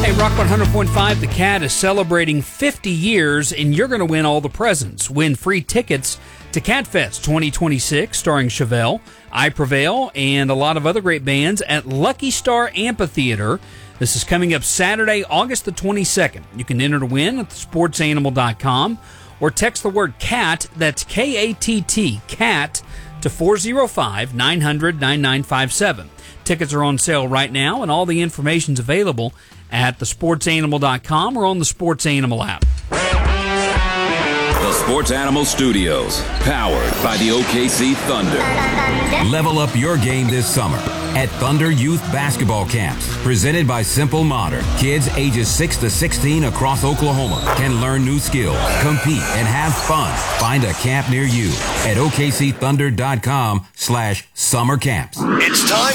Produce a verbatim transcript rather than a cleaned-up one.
Hey, Rock one hundred point five, The Cat is celebrating fifty years, and you're going to win all the presents. Win free tickets to CatFest twenty twenty-six, starring Chevelle, I Prevail, and a lot of other great bands at Lucky Star Amphitheater. This is coming up Saturday, August the twenty-second. You can enter to win at the sports animal dot com or text the word CAT, that's K A T T, CAT, to four oh five, nine hundred, ninety-nine fifty-seven. Tickets are on sale right now, and all the information's available at the sports animal dot com or on the Sports Animal app. The Sports Animal Studios, powered by the O K C Thunder. Level up your game this summer at Thunder Youth Basketball Camps, presented by Simple Modern. Kids ages six to sixteen across Oklahoma can learn new skills, compete, and have fun. Find a camp near you at O K C Thunder dot com slash summer camps. It's time